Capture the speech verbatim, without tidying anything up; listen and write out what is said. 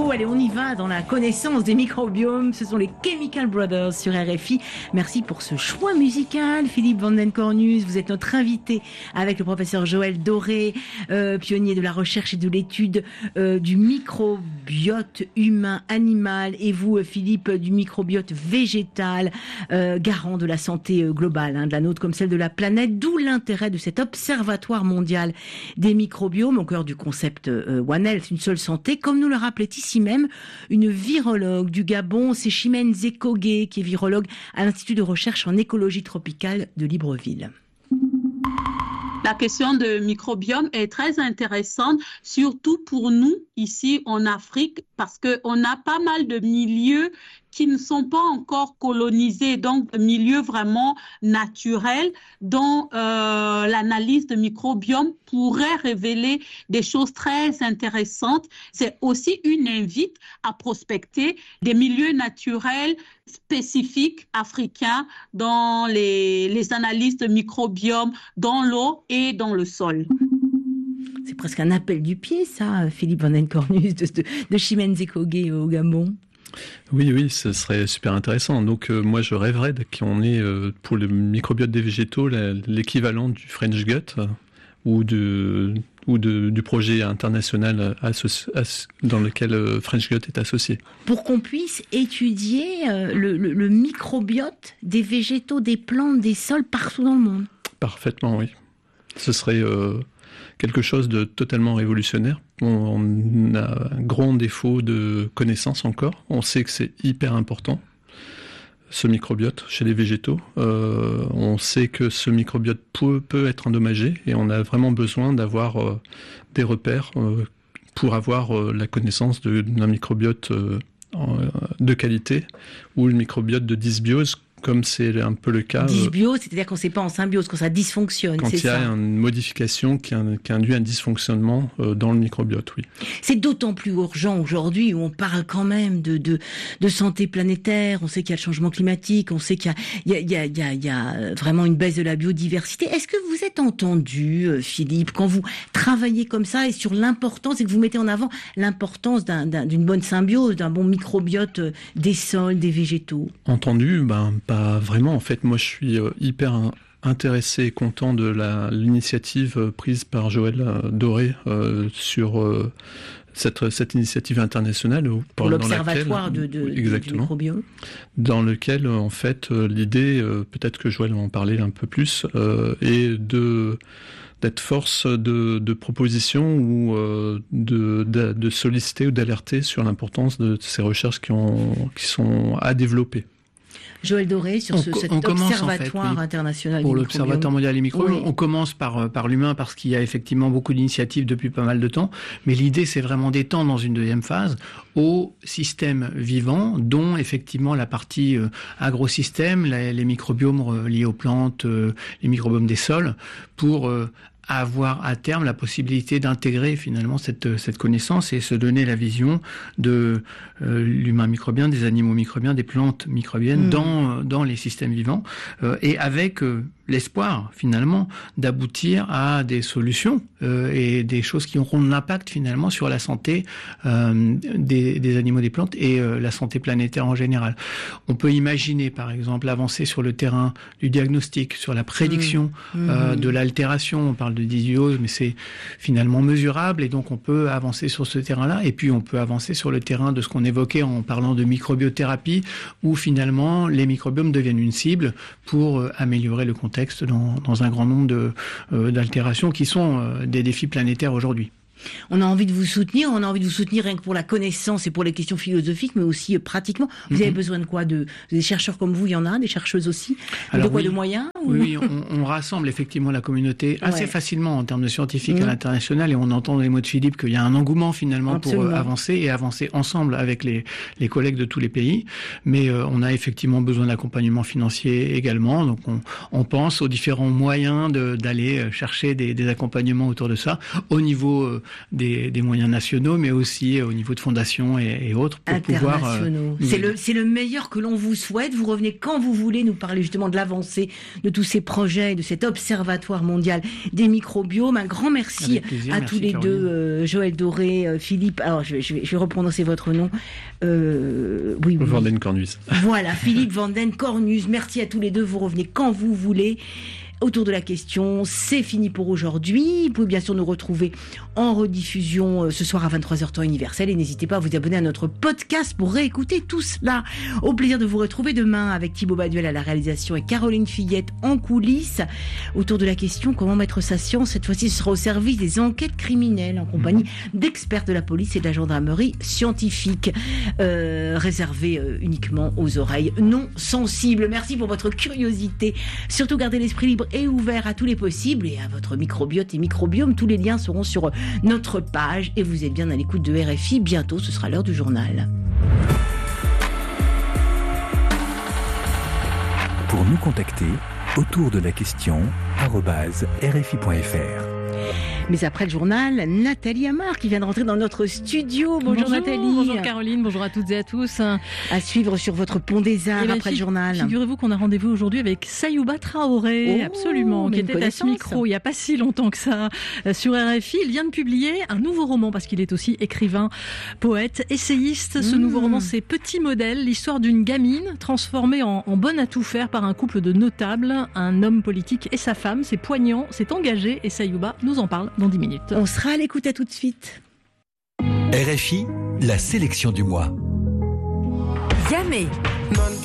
chaud. Allez, on y va dans la connaissance des microbiomes. Ce sont les Chemical Brothers sur R F I. Merci pour ce choix musical, Philippe Vandencornus. Vous êtes notre invité avec le professeur Joël Doré, euh, pionnier de la recherche et de l'étude euh, du microbiote humain, animal, et vous, Philippe, du microbiote végétal, euh, garant de la santé euh, globale, hein, de la nôtre comme celle de la planète. D'où l'intérêt de cet observatoire mondial des microbiomes au cœur du concept euh, One Health, une seule santé, comme nous le rappelait ici même une virologue du Gabon, c'est Chimène Zekogé, qui est virologue à l'Institut de recherche en écologie tropicale de Libreville. La question de microbiome est très intéressante, surtout pour nous ici en Afrique, parce qu'on a pas mal de milieux qui ne sont pas encore colonisés, donc de milieux vraiment naturels dont euh, l'analyse de microbiome pourrait révéler des choses très intéressantes. C'est aussi une invite à prospecter des milieux naturels spécifiques africains dans les, les analyses de microbiome dans l'eau et dans le sol. C'est presque un appel du pied, ça, Philippe Vandencornus, de, de, de Chimène Zekogé au Gabon. Oui, oui, ce serait super intéressant. Donc, euh, moi, je rêverais qu'on ait, euh, pour le microbiote des végétaux, la, l'équivalent du French Gut euh, ou, de, ou de, du projet international associ- as- dans lequel euh, French Gut est associé. Pour qu'on puisse étudier euh, le, le, le microbiote des végétaux, des plantes, des sols partout dans le monde. Parfaitement, oui. Ce serait euh, quelque chose de totalement révolutionnaire. On a un grand défaut de connaissance encore. On sait que c'est hyper important, ce microbiote, chez les végétaux. Euh, on sait que ce microbiote peut, peut être endommagé et on a vraiment besoin d'avoir euh, des repères euh, pour avoir euh, la connaissance de, d'un microbiote euh, de qualité ou le microbiote de dysbiose, comme c'est un peu le cas. Dysbiose, c'est-à-dire qu'on ne sait pas en symbiose, quand ça dysfonctionne, quand c'est ça. Quand il y a une modification qui, qui induit un dysfonctionnement euh, dans le microbiote, oui. C'est d'autant plus urgent aujourd'hui où on parle quand même de, de, de santé planétaire, on sait qu'il y a le changement climatique, on sait qu'il y a, il y a, il y a, il y a vraiment une baisse de la biodiversité. Est-ce que vous êtes entendu, Philippe, quand vous travaillez comme ça et sur l'importance, et que vous mettez en avant l'importance d'un, d'un, d'une bonne symbiose, d'un bon microbiote des sols, des végétaux? Entendu, ben, pas vraiment. En fait, moi, je suis euh, hyper intéressé et content de la, l'initiative euh, prise par Joël euh, Doré euh, sur euh, cette, cette initiative internationale. Pour l'observatoire laquelle, de, de, exactement, du microbiome. Dans lequel, en fait, euh, l'idée, euh, peut-être que Joël va en parler un peu plus, euh, est de... d'être force de, de proposition ou euh, de, de, de solliciter ou d'alerter sur l'importance de ces recherches qui, ont, qui sont à développer. Joël Doré, sur ce, on, cet on commence, observatoire en fait, oui, international pour du l'observatoire mondial des microbiomes. Oui. On commence par, par l'humain parce qu'il y a effectivement beaucoup d'initiatives depuis pas mal de temps. Mais l'idée, c'est vraiment d'étendre dans une deuxième phase aux systèmes vivants, dont effectivement la partie euh, agrosystème, la, les microbiomes liés aux plantes, euh, les microbiomes des sols, pour euh, avoir à terme la possibilité d'intégrer finalement cette, cette connaissance et se donner la vision de euh, l'humain microbien, des animaux microbiens, des plantes microbiennes mmh. dans, dans les systèmes vivants euh, et avec euh, l'espoir finalement d'aboutir à des solutions euh, et des choses qui auront de l'impact finalement sur la santé euh, des, des animaux, des plantes et euh, la santé planétaire en général. On peut imaginer par exemple avancer sur le terrain du diagnostic, sur la prédiction mmh. euh, de l'altération. On parle de dysbiose, mais c'est finalement mesurable et donc on peut avancer sur ce terrain-là et puis on peut avancer sur le terrain de ce qu'on évoquait en parlant de microbiothérapie où finalement les microbiomes deviennent une cible pour euh, améliorer le contexte Dans, dans un grand nombre de, euh, d'altérations qui sont euh, des défis planétaires aujourd'hui. On a envie de vous soutenir, on a envie de vous soutenir rien que pour la connaissance et pour les questions philosophiques, mais aussi euh, pratiquement. Vous mm-hmm. avez besoin de quoi? De des chercheurs comme vous, il y en a, des chercheuses aussi. Alors, de quoi oui, de moyens ou... Oui, on, on rassemble effectivement la communauté assez ouais. facilement en termes de scientifiques mmh. à l'international et on entend dans les mots de Philippe qu'il y a un engouement finalement Absolument. pour euh, avancer et avancer ensemble avec les, les collègues de tous les pays. Mais euh, on a effectivement besoin d'accompagnement financier également. Donc on, on pense aux différents moyens de, d'aller chercher des, des accompagnements autour de ça au niveau euh, des, des moyens nationaux, mais aussi au niveau de fondations et, et autres pour pouvoir. Euh, c'est le c'est le meilleur que l'on vous souhaite. Vous revenez quand vous voulez nous parler justement de l'avancée de tous ces projets, de cet observatoire mondial des microbiomes. Un grand merci plaisir, à merci tous les Caroline. deux, euh, Joël Doré, euh, Philippe. Alors je vais, je vais je vais reprononcer votre nom. Euh, oui, oui. Vanden Cornus. Voilà, Philippe Vanden Cornus. Merci à tous les deux. Vous revenez quand vous voulez. Autour de la question, c'est fini pour aujourd'hui. Vous pouvez bien sûr nous retrouver en rediffusion euh, ce soir à vingt-trois heures temps universel et n'hésitez pas à vous abonner à notre podcast pour réécouter tout cela. Au plaisir de vous retrouver demain avec Thibaut Baduel à la réalisation et Caroline Fillette en coulisses. Autour de la question, comment mettre sa science, cette fois-ci ce sera au service des enquêtes criminelles en compagnie d'experts de la police et de la gendarmerie scientifique, euh, réservée euh, uniquement aux oreilles non sensibles. Merci pour votre curiosité. Surtout gardez l'esprit libre et ouvert à tous les possibles et à votre microbiote et microbiome. Tous les liens seront sur notre page et vous êtes bien à l'écoute de R F I. Bientôt, ce sera l'heure du journal. Pour nous contacter, autour de la question arobase r f i point f r. Mais après le journal, Nathalie Amar qui vient de rentrer dans notre studio. Bonjour, bonjour Nathalie. Bonjour Caroline, bonjour à toutes et à tous. À suivre sur votre pont des Arts Eh ben, après le journal. Figurez-vous qu'on a rendez-vous aujourd'hui avec Sayouba Traoré, Oh, absolument, qui une était à ce micro il n'y a pas si longtemps que ça euh, sur R F I. Il vient de publier un nouveau roman parce qu'il est aussi écrivain, poète, essayiste. Ce Mmh. nouveau roman, c'est Petit Modèle, l'histoire d'une gamine transformée en, en bonne à tout faire par un couple de notables, un homme politique et sa femme. C'est poignant, c'est engagé et Sayouba nous en parle dans dix minutes. On sera à l'écoute, à tout de suite. R F I, la sélection du mois. Jamais.